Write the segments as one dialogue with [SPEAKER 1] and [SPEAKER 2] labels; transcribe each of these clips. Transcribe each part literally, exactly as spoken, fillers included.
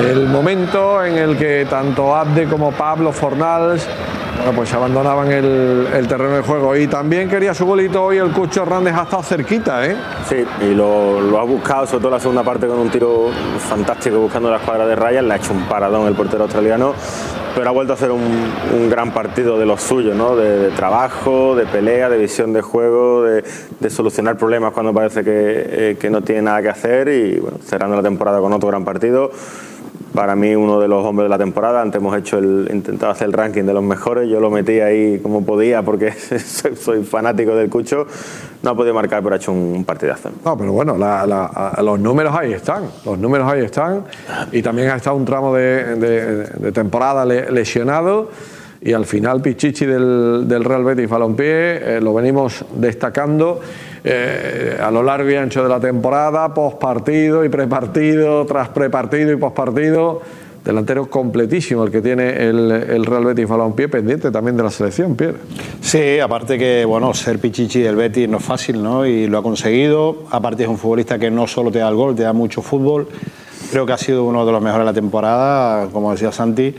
[SPEAKER 1] el momento en el que tanto Abde como Pablo Fornals, bueno, pues abandonaban el, el terreno de juego. Y también quería su golito hoy el Cucho Hernández, ha estado cerquita, ¿eh?
[SPEAKER 2] Sí, y lo, lo ha buscado, sobre todo la segunda parte, con un tiro fantástico buscando la escuadra de rayas. Le ha hecho un paradón el portero australiano, pero ha vuelto a hacer un, un gran partido de los suyos, ¿no? De, de trabajo, de pelea, de visión de juego, de, de solucionar problemas cuando parece que, eh, que no tiene nada que hacer, y bueno, cerrando la temporada con otro gran partido. Para mí, uno de los hombres de la temporada. Antes hemos hecho el, intentado hacer el ranking de los mejores. Yo lo metí ahí como podía porque soy fanático del Cucho. No ha podido marcar, pero ha hecho un partidazo.
[SPEAKER 1] No, pero bueno, la, la, los números ahí están. Los números ahí están. Y también ha estado un tramo de, de, de temporada lesionado. Y al final, Pichichi del, del Real Betis Balompié, eh, lo venimos destacando eh, a lo largo y ancho de la temporada, postpartido y prepartido, tras prepartido y postpartido. Delantero completísimo el que tiene el, el Real Betis Balompié, pendiente también de la selección, Pierre.
[SPEAKER 3] Sí, aparte que, bueno, ser Pichichi del Betis no es fácil, ¿no? Y lo ha conseguido. Aparte es un futbolista que no solo te da el gol, te da mucho fútbol. Creo que ha sido uno de los mejores de la temporada, como decía Santi.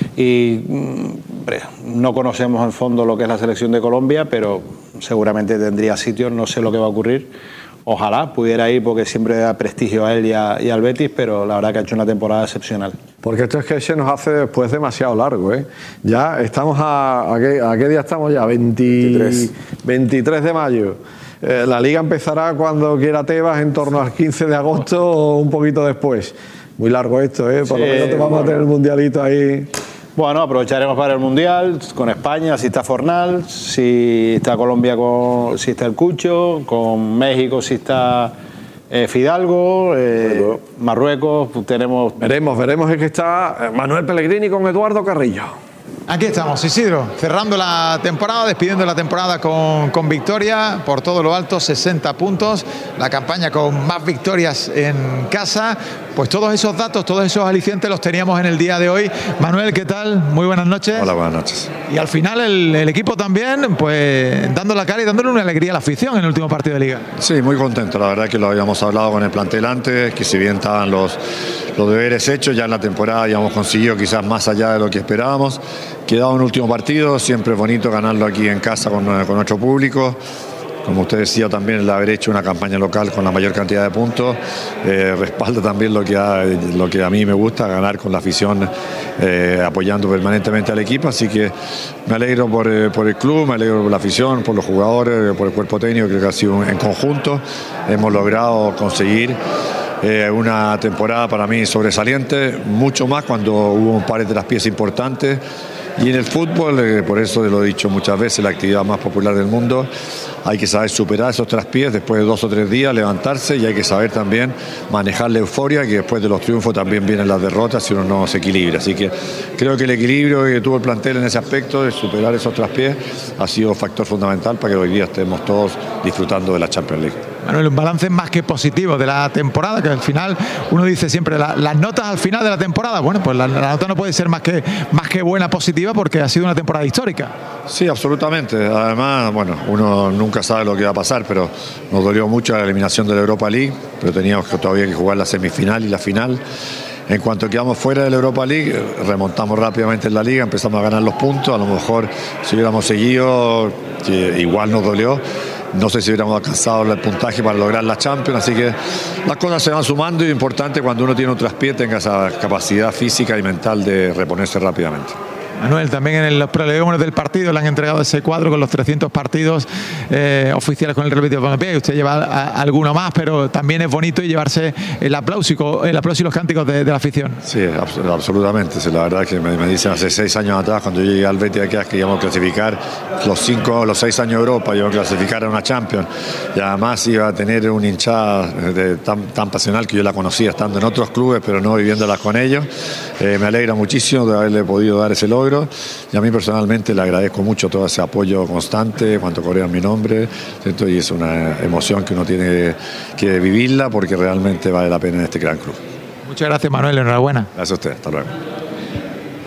[SPEAKER 3] Y hombre, no conocemos en fondo lo que es la selección de Colombia, pero seguramente tendría sitios, no sé lo que va a ocurrir. Ojalá pudiera ir, porque siempre da prestigio a él y, a, y al Betis, pero la verdad que ha hecho una temporada excepcional.
[SPEAKER 1] Porque esto es que se nos hace después demasiado largo, ¿eh? Ya estamos a... ¿A qué, a qué día estamos ya? veinte, veintitrés de mayo. Eh, la Liga empezará cuando quiera Tebas, en torno al quince de agosto o un poquito después. Muy largo esto, ¿eh? Por sí, lo menos te vamos bueno. a tener el mundialito ahí.
[SPEAKER 3] Bueno, aprovecharemos para el Mundial con España, si está Fornals, si está Colombia, con, si está el Cucho, con México, si está eh, Fidalgo, eh, Marruecos, tenemos...
[SPEAKER 1] Veremos, veremos, es que está Manuel Pellegrini con Eduardo Carrillo.
[SPEAKER 4] Aquí estamos, Isidro, cerrando la temporada, despidiendo la temporada con, con victoria por todo lo alto, sesenta puntos, la campaña con más victorias en casa. Pues todos esos datos, todos esos alicientes los teníamos en el día de hoy. Manuel, ¿qué tal? Muy buenas noches.
[SPEAKER 5] Hola, buenas noches.
[SPEAKER 4] Y al final el, el equipo también, pues dando la cara y dándole una alegría a la afición en el último partido de Liga.
[SPEAKER 5] Sí, muy contento, la verdad que lo habíamos hablado con el plantel antes, que si bien estaban los, los deberes hechos, ya en la temporada habíamos conseguido quizás más allá de lo que esperábamos. Quedaba un último partido, siempre es bonito ganarlo aquí en casa con, con nuestro público. Como usted decía, también el haber hecho una campaña local con la mayor cantidad de puntos eh, respalda también lo que, ha, lo que a mí me gusta, ganar con la afición, eh, apoyando permanentemente al equipo. Así que me alegro por, eh, por el club, me alegro por la afición, por los jugadores, por el cuerpo técnico. Creo que ha sido un, en conjunto hemos logrado conseguir eh, una temporada para mí sobresaliente, mucho más cuando hubo un par de traspiés importantes. Y en el fútbol, eh, por eso lo he dicho muchas veces, la actividad más popular del mundo, hay que saber superar esos traspiés después de dos o tres días, levantarse, y hay que saber también manejar la euforia, que después de los triunfos también vienen las derrotas si uno no se equilibra. Así que creo que el equilibrio que tuvo el plantel en ese aspecto de superar esos traspiés ha sido un factor fundamental para que hoy día estemos todos disfrutando de la Champions League.
[SPEAKER 4] Manuel, un balance más que positivo de la temporada, que al final uno dice siempre la, las notas al final de la temporada. Bueno, pues la, la nota no puede ser más que, más que buena, positiva, porque ha sido una temporada histórica.
[SPEAKER 5] Sí, absolutamente. Además, bueno, uno nunca sabe lo que va a pasar, pero nos dolió mucho la eliminación de la Europa League, pero teníamos que todavía que jugar la semifinal y la final. En cuanto quedamos fuera de la Europa League, remontamos rápidamente en la Liga, empezamos a ganar los puntos. A lo mejor si hubiéramos seguido, igual nos dolió. No sé si hubiéramos alcanzado el puntaje para lograr la Champions, así que las cosas se van sumando, y es importante cuando uno tiene un traspié tenga esa capacidad física y mental de reponerse rápidamente.
[SPEAKER 4] Manuel, también en los prolegómenos del partido le han entregado ese cuadro con los trescientos partidos eh, oficiales con el Real Betis Balompié, y usted lleva a, a alguno más, pero también es bonito y llevarse el aplauso, el aplauso y los cánticos de, de la afición.
[SPEAKER 5] Sí, abs absolutamente. Sí, la verdad que me, me dicen hace seis años atrás, cuando yo llegué al Betis aquí, que íbamos a clasificar los cinco, los seis años de Europa, íbamos a clasificar a una Champions, y además iba a tener una hinchada de, tan, tan pasional que yo la conocía estando en otros clubes, pero no viviéndolas con ellos. Eh, me alegra muchísimo de haberle podido dar ese logro. Y a mí personalmente le agradezco mucho todo ese apoyo constante cuando corean mi nombre, ¿cierto? Y es una emoción que uno tiene que vivirla, porque realmente vale la pena en este gran club.
[SPEAKER 4] Muchas gracias, Manuel, enhorabuena.
[SPEAKER 5] Gracias a usted, hasta luego.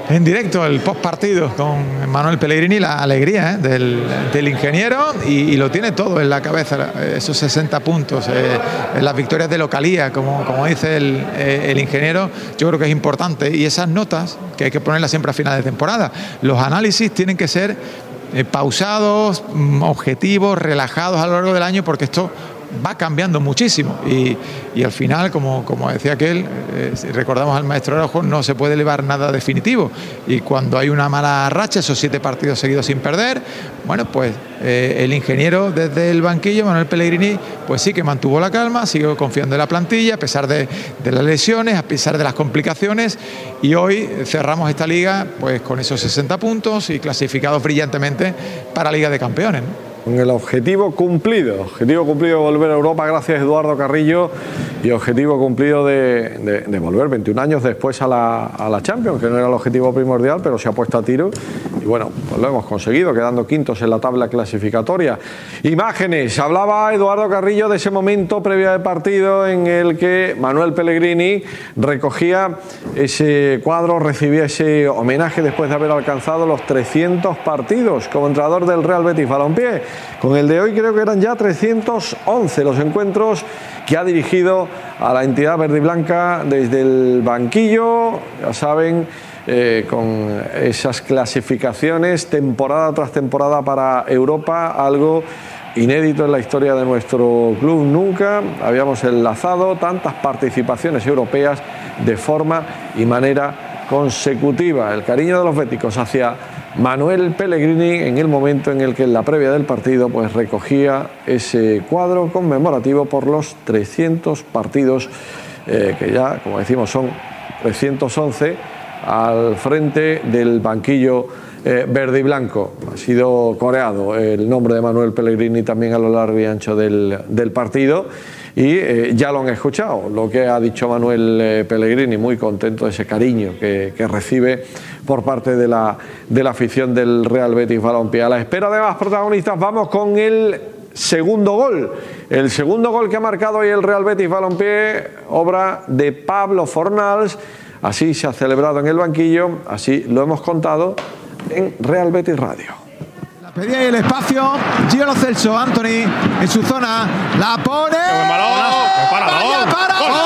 [SPEAKER 4] en directo el post partido con Manuel Pellegrini, la alegría ¿eh? del, del ingeniero, y, y lo tiene todo en la cabeza, esos sesenta puntos, eh, las victorias de localía, como, como dice el, eh, el ingeniero, yo creo que es importante, y esas notas que hay que ponerlas siempre a final de temporada. Los análisis tienen que ser eh, pausados, objetivos, relajados a lo largo del año, porque esto va cambiando muchísimo y, y al final, como, como decía aquel, eh, si recordamos al maestro Araujo, no se puede elevar nada definitivo, y cuando hay una mala racha, esos siete partidos seguidos sin perder, bueno, pues eh, el ingeniero desde el banquillo, Manuel Pellegrini, pues sí que mantuvo la calma, siguió confiando en la plantilla a pesar de, de las lesiones, a pesar de las complicaciones, y hoy cerramos esta liga pues con esos sesenta puntos y clasificados brillantemente para Liga de Campeones, ¿no?
[SPEAKER 1] Con el objetivo cumplido, objetivo cumplido de volver a Europa gracias a Eduardo Carrillo, y objetivo cumplido de, de, de volver veintiún años después a la, a la Champions, que no era el objetivo primordial, pero se ha puesto a tiro y bueno, pues lo hemos conseguido, quedando quintos en la tabla clasificatoria. Imágenes, hablaba Eduardo Carrillo de ese momento previo al partido en el que Manuel Pellegrini recogía ese cuadro, recibía ese homenaje después de haber alcanzado los trescientos partidos como entrenador del Real Betis Balompié. Con el de hoy creo que eran ya trescientos once los encuentros que ha dirigido a la entidad verde y blanca desde el banquillo, ya saben, eh, con esas clasificaciones temporada tras temporada para Europa, algo inédito en la historia de nuestro club. Nunca habíamos enlazado tantas participaciones europeas de forma y manera consecutiva. El cariño de los béticos hacia Manuel Pellegrini en el momento en el que en la previa del partido pues recogía ese cuadro conmemorativo por los trescientos partidos eh, que ya, como decimos, son trescientos once al frente del banquillo eh, verde y blanco. Ha sido coreado el nombre de Manuel Pellegrini también a lo largo y ancho del, del partido. Y eh, ya lo han escuchado, lo que ha dicho Manuel eh, Pellegrini, muy contento de ese cariño que, que recibe por parte de la, de la afición del Real Betis Balompié. A la espera de más protagonistas, vamos con el segundo gol. El segundo gol que ha marcado hoy el Real Betis Balompié, obra de Pablo Fornals. Así se ha celebrado en el banquillo, así lo hemos contado en Real Betis Radio.
[SPEAKER 4] Pedía ahí el espacio, Gio Lo Celso, Anthony en su zona, la pone.
[SPEAKER 6] ¡Qué balón! ¡Qué paradón!
[SPEAKER 4] ¡Vaya para!
[SPEAKER 6] ¡Gol!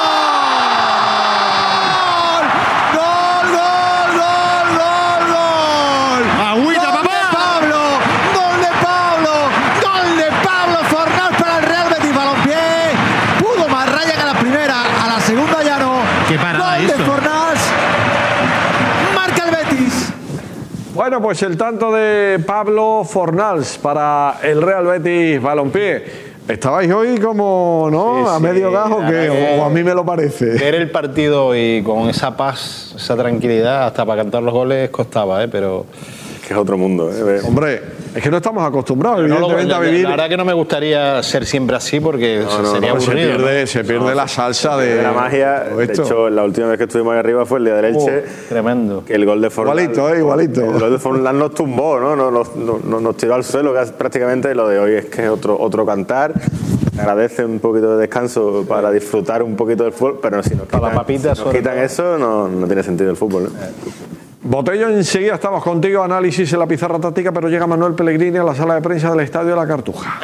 [SPEAKER 4] ¡Gol! ¡Gol! ¡Gol! ¡Gol! ¡Gol!
[SPEAKER 6] ¡Agüita,
[SPEAKER 4] ¡Gol
[SPEAKER 6] papá!
[SPEAKER 4] de Pablo! ¡Gol de Pablo! ¡Gol de Pablo Fornals para el Real Betis Balompié! Pudo más raya que a la primera, a la segunda ya no.
[SPEAKER 6] ¡Qué parada
[SPEAKER 4] ¡Gol
[SPEAKER 6] hizo!
[SPEAKER 4] de Fornals! ¡Marca el Betis!
[SPEAKER 1] Bueno, pues el tanto de Pablo Fornals para el Real Betis Balompié. Estabais hoy como, ¿no?
[SPEAKER 3] Sí,
[SPEAKER 1] a
[SPEAKER 3] sí,
[SPEAKER 1] medio gas o qué,
[SPEAKER 3] que
[SPEAKER 1] o a mí me lo parece.
[SPEAKER 3] Ver el partido y con esa paz, esa tranquilidad, hasta para cantar los goles costaba, ¿eh? Pero
[SPEAKER 2] Que es otro mundo, ¿eh?
[SPEAKER 1] Hombre, es que no estamos acostumbrados,
[SPEAKER 3] no lo-
[SPEAKER 1] evidentemente,
[SPEAKER 3] la,
[SPEAKER 1] a vivir.
[SPEAKER 3] la verdad que no me gustaría ser siempre así porque
[SPEAKER 2] No, no,
[SPEAKER 3] sería
[SPEAKER 2] no,
[SPEAKER 1] se
[SPEAKER 3] aburrido.
[SPEAKER 1] pierde,
[SPEAKER 3] ¿no?
[SPEAKER 1] se pierde la salsa de,
[SPEAKER 2] De la magia.
[SPEAKER 1] todo
[SPEAKER 2] De
[SPEAKER 1] esto.
[SPEAKER 2] hecho, la última vez que estuvimos ahí arriba fue el día del Elche.
[SPEAKER 3] Tremendo.
[SPEAKER 2] Que el gol de Forlán.
[SPEAKER 1] Igualito, eh, igualito.
[SPEAKER 2] El gol de Forlán nos tumbó, ¿no? Nos, nos, nos, nos tiró al suelo casi prácticamente. Lo de hoy es que es otro, otro cantar. Agradece un poquito de descanso para disfrutar un poquito del fútbol, pero si nos
[SPEAKER 3] Para
[SPEAKER 2] quitan,
[SPEAKER 3] la papita,
[SPEAKER 2] si nos
[SPEAKER 3] sobre
[SPEAKER 2] quitan
[SPEAKER 3] todo.
[SPEAKER 2] eso, no, no tiene sentido el fútbol, ¿no?
[SPEAKER 1] Botello, enseguida estamos contigo, análisis en la pizarra táctica, pero llega Manuel Pellegrini a la sala de prensa del Estadio de la Cartuja.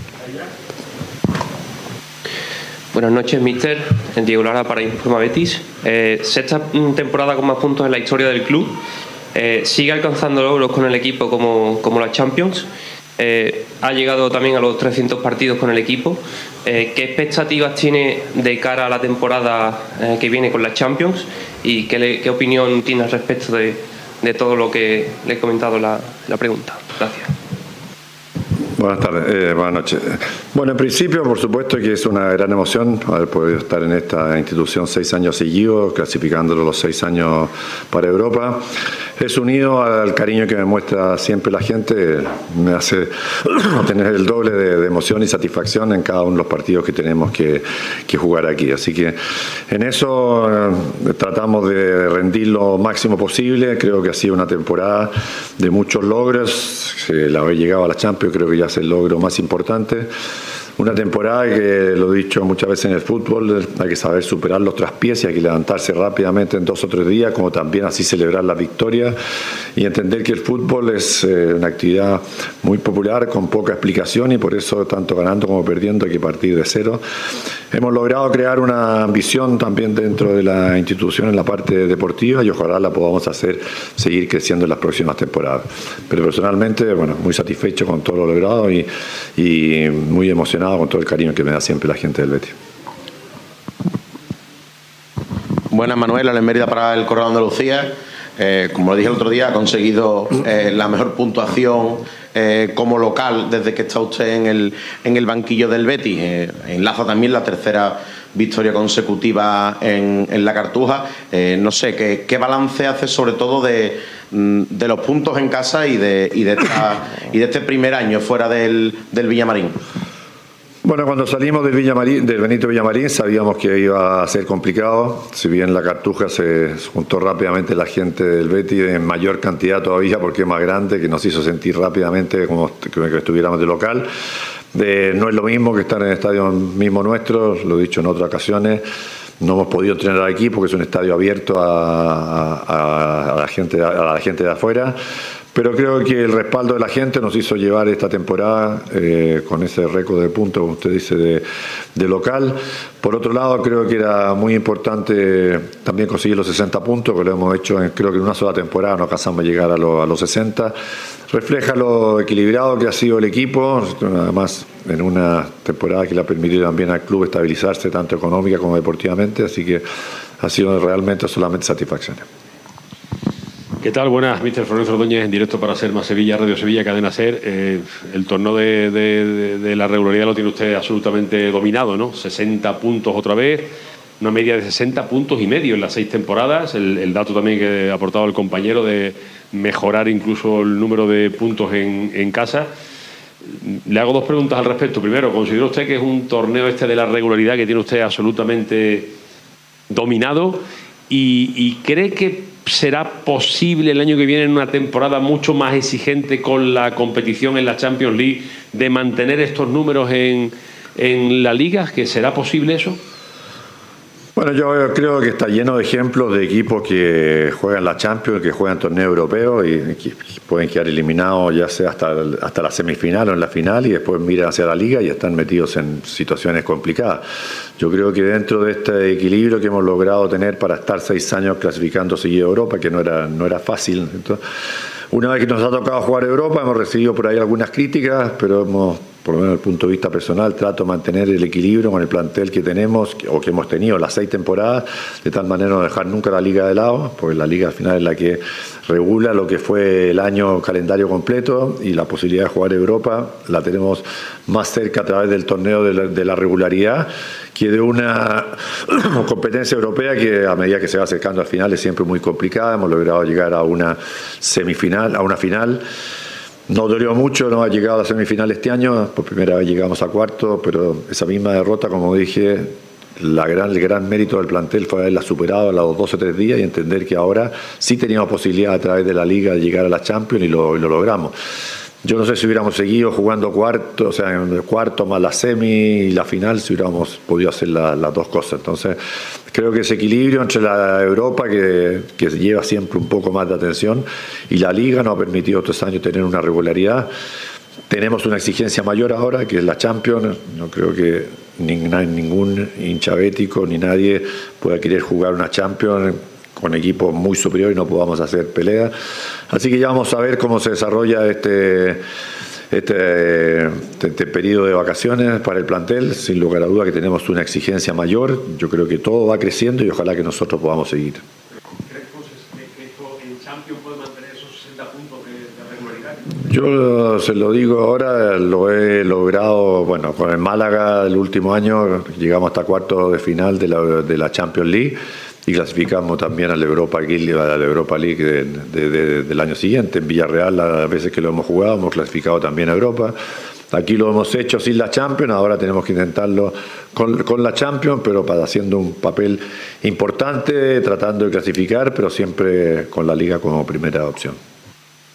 [SPEAKER 7] Buenas noches, míster. Diego Lara para Informa Betis. Eh, sexta temporada con más puntos en la historia del club. Eh, sigue alcanzando logros con el equipo como, como la Champions. Eh, ha llegado también a los trescientos partidos con el equipo. Eh, ¿Qué expectativas tiene de cara a la temporada eh, que viene con la Champions? ¿Y qué, le, qué opinión tiene al respecto de, de todo lo que le he comentado la, la pregunta? Gracias.
[SPEAKER 5] Buenas tardes, eh, buenas noches. Bueno, en principio, por supuesto que es una gran emoción haber podido estar en esta institución seis años seguidos, clasificándolo los seis años para Europa. Es unido al cariño que me muestra siempre la gente, me hace tener el doble de, de emoción y satisfacción en cada uno de los partidos que tenemos que, que jugar aquí. Así que en eso eh, tratamos de rendir lo máximo posible. Creo que ha sido una temporada de muchos logros. El haber llegado a la Champions creo que ya es el logro más importante. Una temporada que, lo he dicho muchas veces en el fútbol, hay que saber superar los traspiés y hay que levantarse rápidamente en dos o tres días, como también así celebrar la victoria y entender que el fútbol es eh, una actividad muy popular, con poca explicación, y por eso tanto ganando como perdiendo hay que partir de cero. Hemos logrado crear una ambición también dentro de la institución en la parte deportiva y ojalá la podamos hacer seguir creciendo en las próximas temporadas. Pero personalmente, bueno, muy satisfecho con todo lo logrado y, y muy emocionado con todo el cariño que me da siempre la gente del Betis.
[SPEAKER 8] Buenas, Manuel, Alex Mérida para el Correo de Andalucía. Eh, como lo dije el otro día, ha conseguido eh, la mejor puntuación eh, como local desde que está usted en el, en el banquillo del Betis. Eh, enlaza también la tercera victoria consecutiva en, en la Cartuja. Eh, no sé, ¿qué, qué balance hace sobre todo de, de los puntos en casa y de, y de, esta, y de este primer año fuera del, del Villamarín?
[SPEAKER 5] Bueno, cuando salimos del, Villamarín, del Benito Villamarín sabíamos que iba a ser complicado. Si bien la Cartuja se juntó rápidamente la gente del Betis en mayor cantidad todavía porque es más grande, que nos hizo sentir rápidamente como que estuviéramos de local. De, no es lo mismo que estar en el estadio mismo nuestro, lo he dicho en otras ocasiones. No hemos podido entrenar al equipo, que es un estadio abierto a, a, a, la, gente, a la gente de afuera. Pero creo que el respaldo de la gente nos hizo llevar esta temporada eh, con ese récord de puntos, como usted dice, de, de local. Por otro lado, creo que era muy importante también conseguir los sesenta puntos, que lo hemos hecho en, creo que en una sola temporada, no alcanzamos a llegar a, lo, a los sesenta. Refleja lo equilibrado que ha sido el equipo, además en una temporada que le ha permitido también al club estabilizarse tanto económica como deportivamente, así que ha sido realmente solamente satisfacción.
[SPEAKER 9] ¿Qué tal? Buenas, míster Florencio Ordóñez, en directo para Ser Más Sevilla, Radio Sevilla, Cadena Ser. Eh, el torneo de, de, de, de la regularidad lo tiene usted absolutamente dominado, ¿no? sesenta puntos otra vez, una media de sesenta puntos y medio en las seis temporadas. El, el dato también que ha aportado el compañero de mejorar incluso el número de puntos en, en casa. Le hago dos preguntas al respecto. Primero, ¿considera usted que es un torneo este de la regularidad que tiene usted absolutamente dominado? ¿Y, y cree que será posible el año que viene, en una temporada mucho más exigente con la competición en la Champions League, de mantener estos números en, en la Liga? ¿Que será posible eso?
[SPEAKER 5] Bueno, yo creo que está lleno de ejemplos de equipos que juegan la Champions, que juegan torneos europeos y que pueden quedar eliminados ya sea hasta, hasta la semifinal o en la final, y después miran hacia la Liga y están metidos en situaciones complicadas. Yo creo que dentro de este equilibrio que hemos logrado tener para estar seis años clasificando seguido a Europa, que no era, no era fácil. Entonces, una vez que nos ha tocado jugar a Europa, hemos recibido por ahí algunas críticas, pero hemos, por lo menos desde el punto de vista personal, trato de mantener el equilibrio con el plantel que tenemos o que hemos tenido las seis temporadas, de tal manera no dejar nunca la Liga de lado, porque la Liga al final es la que regula lo que fue el año calendario completo, y la posibilidad de jugar a Europa la tenemos más cerca a través del torneo de la, de la regularidad que de una competencia europea que a medida que se va acercando al final es siempre muy complicada. Hemos logrado llegar a una semifinal, a una final. Nos dolió mucho no haber llegado a la semifinal este año, por primera vez llegamos a cuarto, pero esa misma derrota, como dije, la gran, el gran mérito del plantel fue haberla superado a los dos o tres días y entender que ahora sí teníamos posibilidad a través de la Liga de llegar a la Champions, y lo, y lo logramos. Yo no sé si hubiéramos seguido jugando cuarto, o sea, en el cuarto más la semi y la final, si hubiéramos podido hacer la, las dos cosas. Entonces, creo que ese equilibrio entre la Europa, que, que lleva siempre un poco más de atención, y la Liga nos ha permitido estos años tener una regularidad. Tenemos una exigencia mayor ahora, que es la Champions. No creo que ningún hincha bético ni nadie pueda querer jugar una Champions con equipos muy superiores y no podamos hacer pelea. Así que ya vamos a ver cómo se desarrolla este, este, este periodo de vacaciones para el plantel. Sin lugar a duda que tenemos una exigencia mayor. Yo creo que todo va creciendo y ojalá que nosotros podamos seguir.
[SPEAKER 9] ¿Crees que esto en Champions puede mantener esos sesenta puntos de, de regularidad?
[SPEAKER 5] Yo se lo digo ahora, lo he logrado, bueno, con el Málaga el último año llegamos hasta cuarto de final de la, de la Champions League, y clasificamos también a la Europa League, a la Europa League de, de, de, del año siguiente. En Villarreal, las veces que lo hemos jugado, hemos clasificado también a Europa. Aquí lo hemos hecho sin la Champions, ahora tenemos que intentarlo con, con la Champions, pero para haciendo un papel importante, tratando de clasificar, pero siempre con la Liga como primera opción.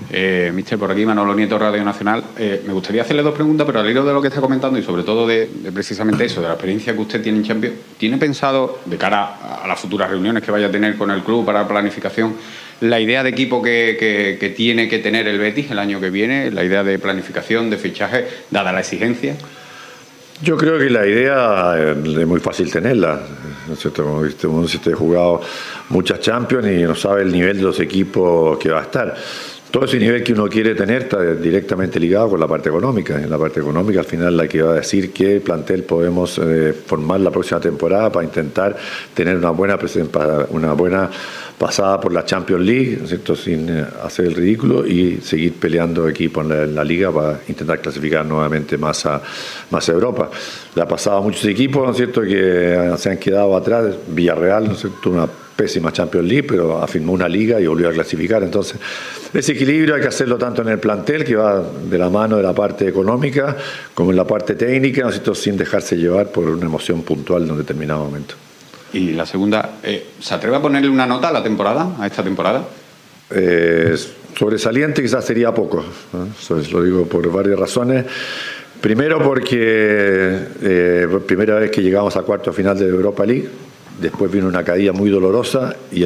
[SPEAKER 10] Eh, Mister, por aquí Manolo Nieto, Radio Nacional. Eh, me gustaría hacerle dos preguntas, pero al hilo de lo que está comentando y sobre todo de, de precisamente eso, de la experiencia que usted tiene en Champions, ¿tiene pensado, de cara a las futuras reuniones que vaya a tener con el club para la planificación, la idea de equipo que, que, que tiene que tener el Betis el año que viene, la idea de planificación, de fichaje, dada la exigencia?
[SPEAKER 5] Yo creo que la idea es muy fácil tenerla, ¿no es cierto? Como viste, uno ha jugado muchas Champions y no sabe el nivel de los equipos que va a estar. Todo ese nivel que uno quiere tener está directamente ligado con la parte económica. En la parte económica, al final, la que va a decir qué plantel podemos eh, formar la próxima temporada para intentar tener una buena, una buena pasada por la Champions League, ¿no es cierto? Sin eh, hacer el ridículo y seguir peleando equipos en la, en la liga para intentar clasificar nuevamente más a, más a Europa. Le ha pasado a muchos equipos, ¿no es cierto?, que se han quedado atrás. Villarreal, ¿no es cierto?, una pésima Champions League, pero afirmó una liga y volvió a clasificar. Entonces, ese equilibrio hay que hacerlo tanto en el plantel, que va de la mano de la parte económica, como en la parte técnica, ¿no es cierto?, sin dejarse llevar por una emoción puntual en un determinado momento.
[SPEAKER 10] Y la segunda, eh, ¿se atreve a ponerle una nota a la temporada, a esta temporada?
[SPEAKER 5] Eh, sobresaliente quizás sería poco, ¿no? Eso lo digo por varias razones. Primero porque eh, primera vez que llegamos a cuarto final de Europa League, después vino una caída muy dolorosa y